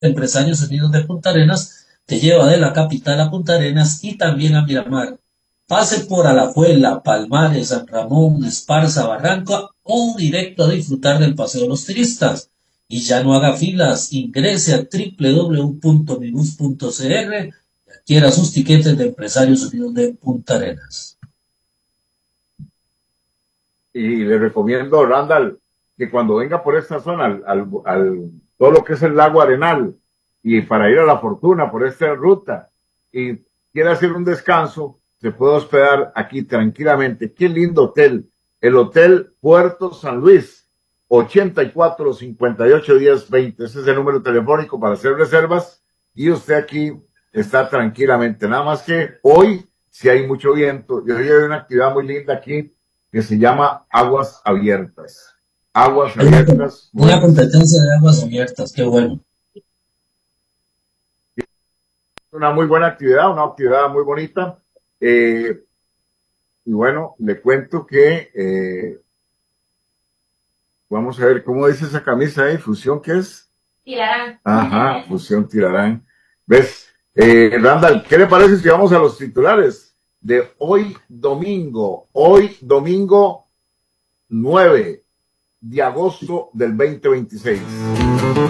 Empresarios Unidos de Punta Arenas te lleva de la capital a Punta Arenas y también a Miramar. Pase por Alajuela, Palmares, San Ramón, Esparza, Barranca o directo a disfrutar del paseo de los turistas. Y ya no haga filas, ingrese a www.mibus.cr y adquiera sus tiquetes de Empresarios Unidos de Punta Arenas. Y le recomiendo, Randall, que cuando venga por esta zona, todo lo que es el lago Arenal, y para ir a La Fortuna por esta ruta, y quiere hacer un descanso, se puede hospedar aquí tranquilamente. Qué lindo hotel, el Hotel Puerto San Luis, 84-58-10-20. Ese es el número telefónico para hacer reservas, y usted aquí está tranquilamente. Nada más que hoy, si hay mucho viento, y hoy hay una actividad muy linda aquí, que se llama Aguas Abiertas. Aguas Abiertas. Una competencia de aguas abiertas, qué bueno. Una muy buena actividad, una actividad muy bonita. Y bueno, le cuento que vamos a ver cómo dice esa camisa ahí, Fusión, ¿qué es? Tirarán. Ajá, Fusión Tirarán. ¿Ves? Randall, ¿qué le parece si vamos a los titulares de hoy domingo? Hoy domingo 9 de agosto del 2026.